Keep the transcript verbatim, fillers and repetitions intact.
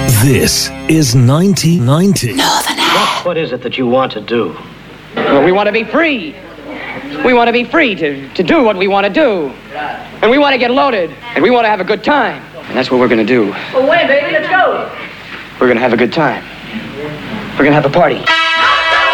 This is ninety ninety. Northern Hat. What is it that you want to do? Well, we want to be free. We want to be free to, to do what we want to do. And we want to get loaded. And we want to have a good time. And that's what we're going to do. Well, when, baby? Let's go. We're going to have a good time. We're going to have a party.